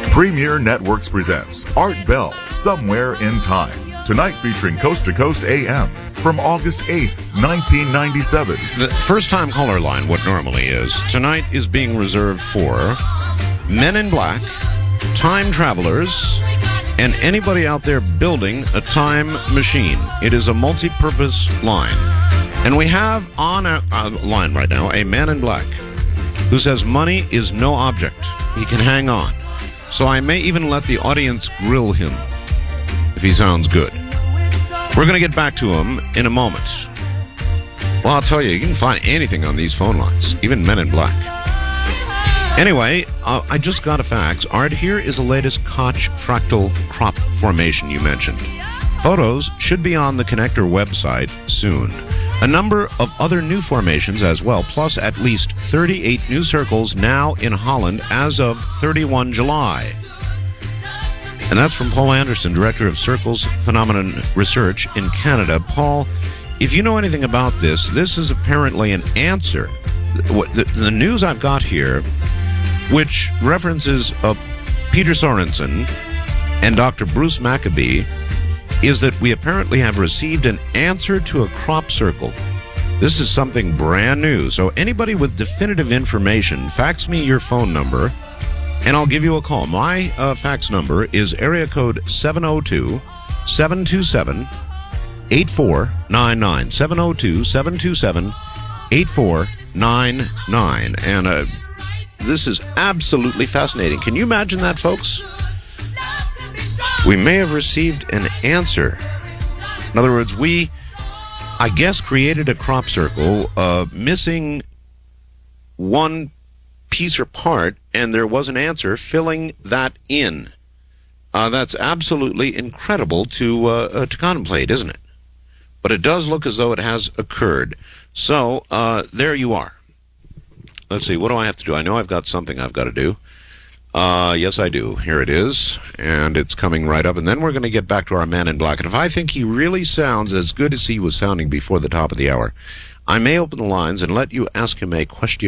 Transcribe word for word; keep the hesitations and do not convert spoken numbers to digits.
Premier Networks presents Art Bell, Somewhere in Time. Tonight featuring Coast to Coast A M from August eighth, nineteen ninety-seven. The first-time caller line, what normally is, tonight is being reserved for Men in Black, time travelers, and anybody out there building a time machine. It is a multi-purpose line. And we have on a, a line right now a man in black who says money is no object. He can hang on. So I may even let the audience grill him if he sounds good. We're going to get back to him in a moment. Well, I'll tell you, you can find anything on these phone lines, even Men in Black. Anyway, uh, I just got a fax. Art, here is the latest Koch fractal crop formation you mentioned. Photos should be on the Connector website soon. A number of other new formations as well, plus at least thirty-eight new circles now in Holland as of thirty-first July. And that's from Paul Anderson, Director of Circles Phenomenon Research in Canada. Paul, if you know anything about this, this is apparently an answer. The, the news I've got here, which references uh, Peter Sorensen and Doctor Bruce Maccabee, is that we apparently have received an answer to a crop circle. This is something brand new. So anybody with definitive information, fax me your phone number, and I'll give you a call. My uh, fax number is area code seven oh two, seven two seven, eight four nine nine. seven oh two, seven two seven, eight four nine nine. And uh, this is absolutely fascinating. Can you imagine that, folks? We may have received an answer. In other words, we, I guess, created a crop circle uh, missing one piece or part, and there was an answer filling that in. Uh, that's absolutely incredible to uh, uh, to contemplate, isn't it? But it does look as though it has occurred. So uh, there you are. Let's see, what do I have to do? I know I've got something I've got to do. Uh, yes, I do. Here it is, and it's coming right up. And then we're going to get back to our man in black. And if I think he really sounds as good as he was sounding before the top of the hour, I may open the lines and let you ask him a question